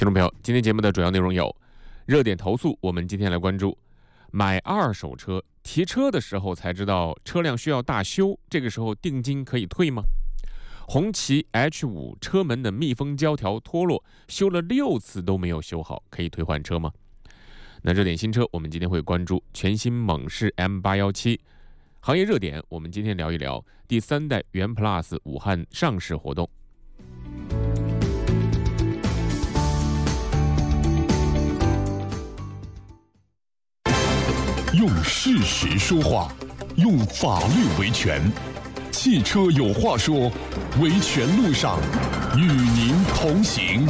听众朋友，今天节目的主要内容有：热点投诉，我们今天来关注买二手车，提车的时候才知道车辆需要大修，这个时候定金可以退吗？红旗 H5 车门的密封胶条脱落，修了6次都没有修好，可以退换车吗？那热点新车，我们今天会关注全新猛士 M817。行业热点，我们今天聊一聊第3代元 Plus 武汉上市活动。 用事实说话，用法律维权。汽车有话说，维权路上与您同行。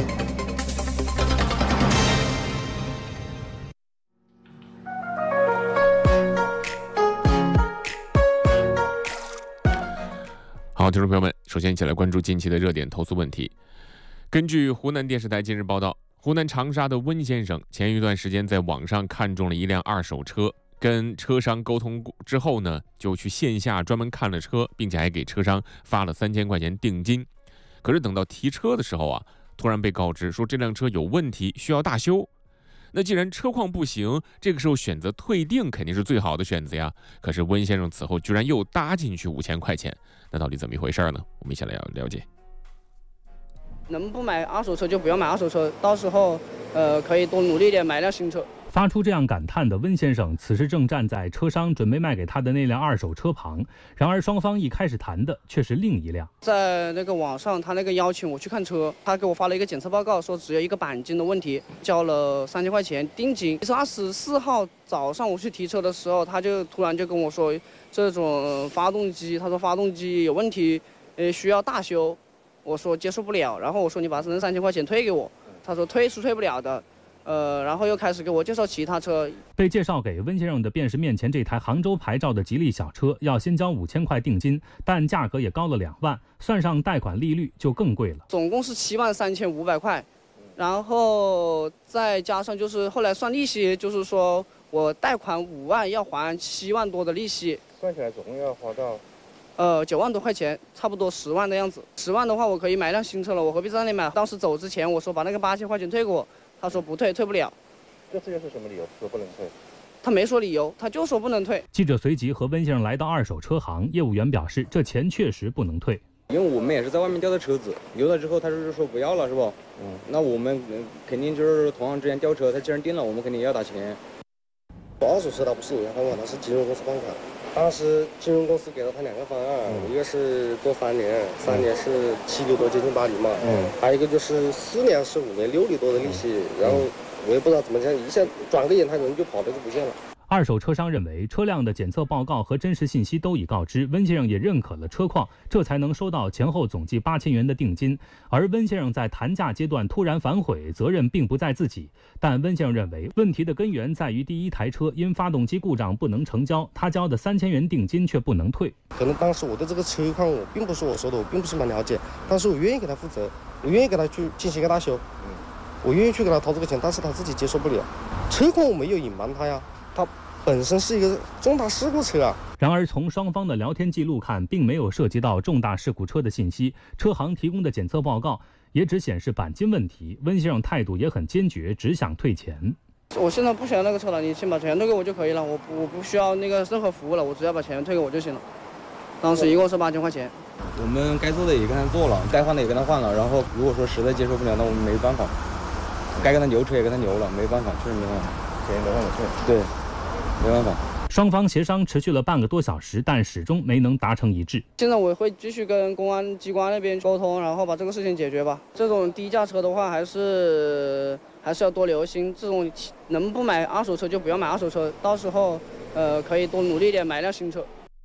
好，听众朋友们，首先一起来关注近期的热点投诉问题。根据湖南电视台近日报道，湖南长沙的温先生前一段时间在网上看中了一辆二手车，跟车商沟通之后呢，就去线下专门看了车，并且还给车商发了3000块钱定金。可是等到提车的时候啊，突然被告知说这辆车有问题，需要大修。那既然车况不行，这个时候选择退订肯定是最好的选择呀。可是温先生此后居然又搭进去5000块钱，那到底怎么一回事呢？我们一起来了解。 能不买二手车就不要买二手车，到时候可以多努力点买辆新车。 发出这样感叹的温先生，此时正站在车商准备卖给他的那辆二手车旁。然而双方一开始谈的却是另一辆。 在那个网上，他那个邀请我去看车，他给我发了一个检测报告，说只有一个钣金的问题，交了3000块钱定金。24号早上我去提车的时候，他就突然就跟我说，这种发动机，他说发动机有问题，需要大修。我说接受不了，然后我说你把这3000块钱退给我，他说退是退不了的。然后又开始给我介绍其他车。 被介绍给温先生的便是面前这台杭州牌照的吉利小车，要先交5000块定金，但价格也高了2万，算上贷款利率就更贵了。 总共是73500块，然后再加上就是后来算利息，就是说我贷款5万要还7万多的利息， 算起来总共要花到 9万多块钱，差不多10万的样子。10万的话，我可以买辆新车了，我何必在那里买？当时走之前，我说把那个8000块钱退给我。他说不退，退不了。 这次又是什么理由说不能退？ 他没说理由，他就说不能退。 记者随即和温先生来到二手车行，业务员表示这钱确实不能退， 因为我们也是在外面调的车子，留了之后他就是说不要了，是不？那我们肯定就是同行之间调车，他既然定了，我们肯定要打钱。 二手车它不是银行放款，它是金融公司放款。当时金融公司给了他2个方案，一个是做3年，3年是7厘多，接近8厘嘛。还有一个就是4年是5年6厘多的利息。然后我也不知道怎么讲，一下转个眼，他人就跑了，就不见了。 二手车商认为车辆的检测报告和真实信息都已告知，温先生也认可了车况，这才能收到前后总计8000元的定金。而温先生在谈价阶段突然反悔，责任并不在自己。但温先生认为，问题的根源在于第一台车因发动机故障不能成交，他交的3000元定金却不能退。 可能当时我对这个车况我并不是我说的，我并不是蛮了解，但是我愿意给他负责，我愿意给他去进行一个大修，我愿意去给他掏这个钱，但是他自己接受不了。车况我没有隐瞒他呀，他本身是一个重大事故车啊。 然而从双方的聊天记录看，并没有涉及到重大事故车的信息，车行提供的检测报告也只显示钣金问题。温先生态度也很坚决，只想退钱。 我现在不需要那个车了，你先把钱退给我就可以了，我不需要那个任何服务了，我只要把钱退给我就行了。当时一共是8000块钱。 我们该做的也跟他做了，该换的也跟他换了，然后如果说实在接受不了，那我们没办法，该跟他留车也跟他留了，没办法，确实没办法， 钱没办法退。 对，没办法。 双方协商持续了半个多小时，但始终没能达成一致。 现在我会继续跟公安机关那边沟通，然后把这个事情解决吧。这种低价车的话，还是要多留心。这种能不买二手车就不要买二手车，到时候可以多努力点买辆新车。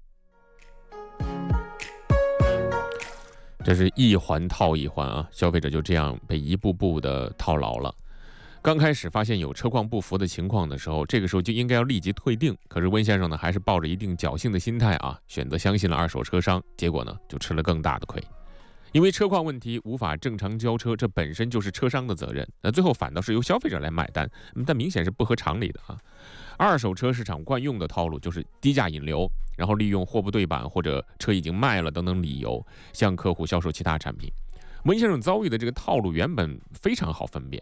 这是一环套一环啊，消费者就这样被一步步的套牢了。刚开始发现有车况不符的情况的时候，这个时候就应该要立即退订。可是温先生呢，还是抱着一定侥幸的心态啊，选择相信了二手车商，结果呢，就吃了更大的亏。因为车况问题无法正常交车，这本身就是车商的责任，那最后反倒是由消费者来买单，但明显是不合常理的啊。二手车市场惯用的套路就是低价引流，然后利用货不对版或者车已经卖了等等理由，向客户销售其他产品。温先生遭遇的这个套路原本非常好分辨。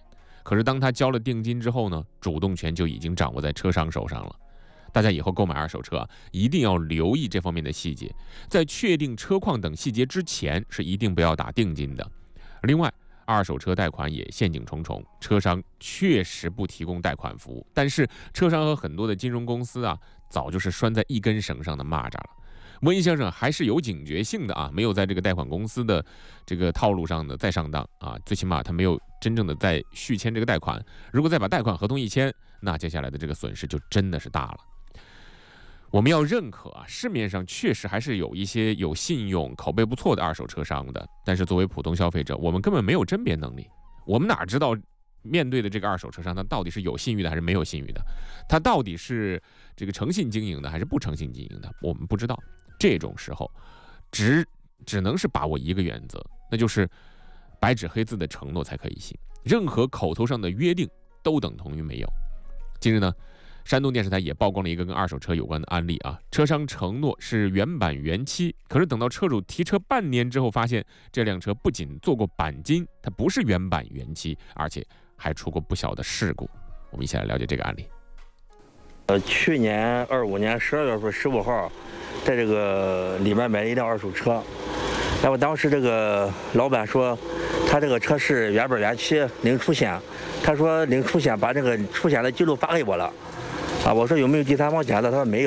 可是当他交了定金之后呢，主动权就已经掌握在车商手上了。大家以后购买二手车啊，一定要留意这方面的细节，在确定车况等细节之前，是一定不要打定金的。另外，二手车贷款也陷阱重重，车商确实不提供贷款服务，但是车商和很多的金融公司啊，早就是拴在一根绳上的蚂蚱了。温先生还是有警觉性的啊，没有在这个贷款公司的这个套路上的再上当啊，最起码他没有真正的在续签这个贷款。如果再把贷款合同一签，那接下来的这个损失就真的是大了。我们要认可啊，市面上确实还是有一些有信用、口碑不错的二手车商的，但是作为普通消费者，我们根本没有甄别能力，我们哪知道面对的这个二手车商，他到底是有信誉的还是没有信誉的？他到底是这个诚信经营的还是不诚信经营的？我们不知道。这种时候，只能是把握一个原则，那就是白纸黑字的承诺才可以信，任何口头上的约定都等同于没有。近日呢，山东电视台也曝光了一个跟二手车有关的案例啊，车商承诺是原版原漆，可是等到车主提车半年之后，发现这辆车不仅做过钣金，它不是原版原漆，而且还出过不小的事故。我们一起来了解这个案例。 去年25年12月份15号，在这个里面买了一辆二手车，然后当时这个老板说，他这个车是原本原漆，零出险。他说零出险，把这个出险的记录发给我了。啊，我说有没有第三方检测？他说没有。